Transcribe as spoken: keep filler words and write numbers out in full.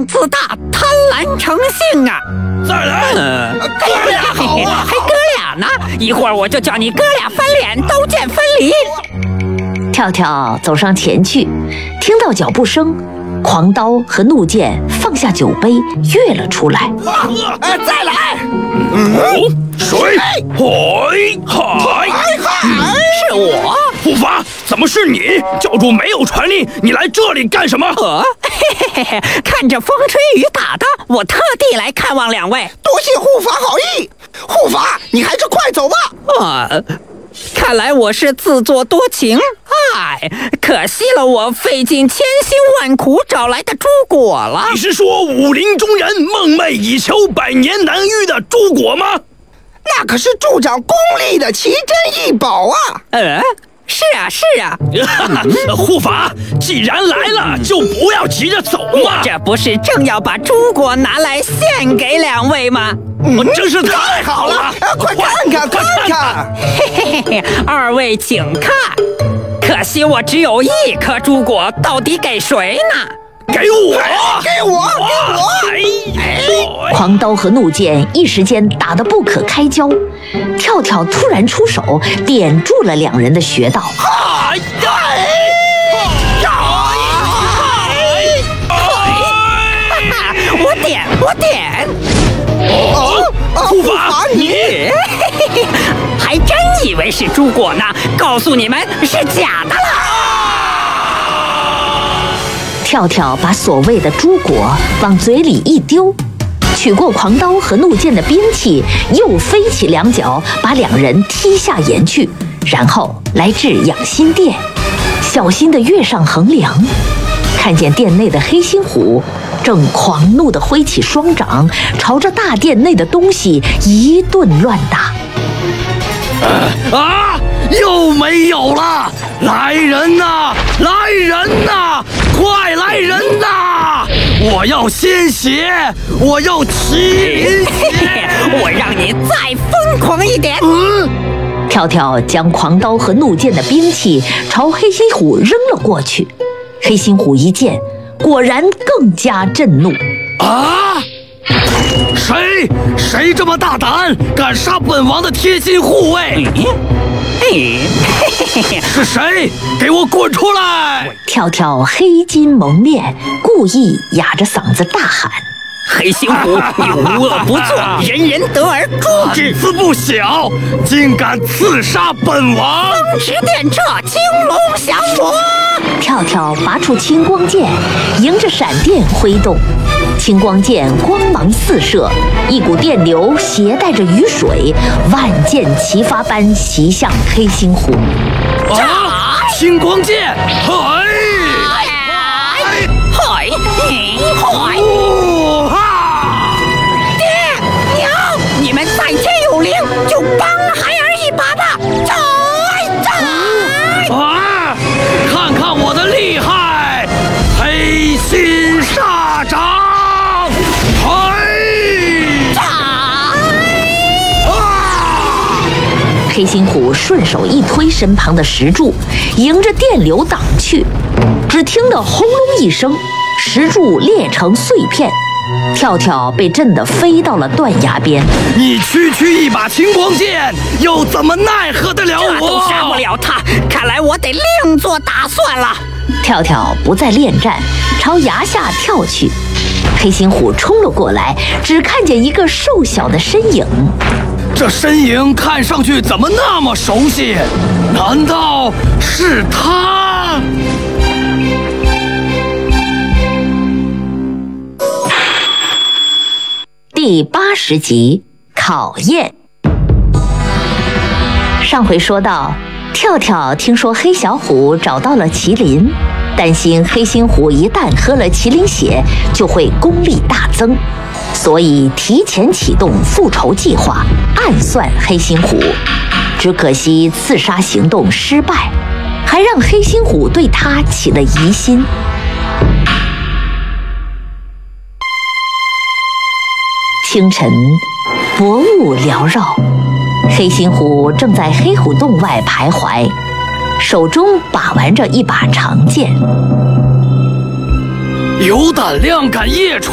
自大，贪婪成性啊！ 再来， 呃、 哥俩好啊， 还哥俩呢！一会儿我就叫你哥俩翻脸，刀剑分离。 跳跳走上前去，听到脚步声，狂刀和怒剑放下酒杯，跃了出来。 呃、再来！嗯，谁？嘿，嗨， 是我。 护法，怎么是你？教主没有传令，你来这里干什么？ 呃，嘿嘿嘿，看着风吹雨打的，我特地来看望两位。 多谢护法好意。护法，你还是快走吧。 啊，看来我是自作多情。哎，可惜了我费尽千辛万苦找来的朱果了。 你是说武林中人梦寐以求、百年难遇的朱果吗？ 那可是助长功力的奇珍异宝啊！ 呃，是啊是啊。 护法，既然来了，就不要急着走嘛。 这不是正要把朱果拿来献给两位吗？ 嗯，真是太好了！ 快看看看看！ 嘿嘿嘿，二位请看。可惜我只有一颗朱果，到底给谁呢？ 给我！ 给我！给我！狂刀和怒剑一时间打得不可开交，跳跳突然出手，点住了两人的穴道。 哎呀！ 我点，我点！ 哦，护法你， 还真以为是朱果呢？告诉你们，是假的啦！ 跳跳把所谓的朱果往嘴里一丢，取过狂刀和怒剑的兵器，又飞起两脚，把两人踢下岩去，然后来至养心殿，小心地跃上横梁，看见殿内的黑心虎正狂怒地挥起双掌，朝着大殿内的东西一顿乱打。 啊啊！又没有了！来人呐！来人呐！快来人呐！我要鲜血！我要麒麟血！ 我让你再疯狂一点！ 嗯， 跳跳将狂刀和怒剑的兵器朝黑心虎扔了过去。黑心虎一见，果然更加震怒。 啊！谁谁这么大胆，敢杀本王的贴心护卫？是谁？给我滚出来！ 跳跳黑筋蒙面，故意哑着嗓子大喊： 黑心虎，你无恶不作，人人得而诛之。 胆子不小，竟敢刺杀本王！ 风驰电掣，青龙降魔！ 跳跳拔出青光剑，迎着闪电挥动。青光剑光芒四射，一股电流携带着雨水，万箭齐发般袭向黑心虎。 啊！青光剑，嘿！ 嘿！嘿！嘿！ 呜哈！ 爹娘，你们在天有灵，就帮孩儿一把吧！走走！ 啊！看看我的厉害，黑心煞掌！ 黑心虎顺手一推身旁的石柱，迎着电流挡去，只听得轰隆一声，石柱裂成碎片，跳跳被震得飞到了断崖边。 你区区一把青光剑，又怎么奈何得了我？ 这都杀不了他，看来我得另做打算了。 跳跳不再恋战，朝崖下跳去。黑心虎冲了过来，只看见一个瘦小的身影。 这身影看上去怎么那么熟悉？难道是他？ 第八十集考验。上回说到，跳跳听说黑小虎找到了麒麟，担心黑心虎一旦喝了麒麟血就会功力大增，所以提前启动复仇计划，暗算黑心虎。只可惜刺杀行动失败，还让黑心虎对他起了疑心。清晨，薄雾缭绕，黑心虎正在黑虎洞外徘徊，手中把玩着一把长剑。 有胆量敢夜闯